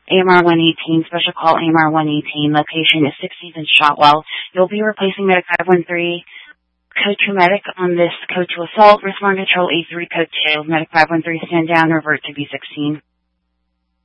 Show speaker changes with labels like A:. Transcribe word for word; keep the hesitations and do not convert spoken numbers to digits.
A: A M R one eighteen, special call A M R one eighteen, location is sixteenth and Shotwell. You'll be replacing Medic five one three, code two Medic on this code two assault, respond control A three code two, Medic five one three stand down, revert to B sixteen.